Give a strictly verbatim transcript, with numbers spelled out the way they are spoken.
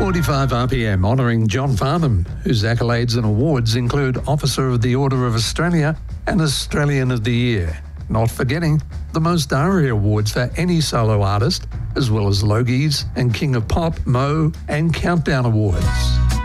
forty-five R P M honouring John Farnham, whose accolades and awards include Officer of the Order of Australia and Australian of the Year, not forgetting the most ARIA awards for any solo artist, as well as Logies and King of Pop, Mo and Countdown awards.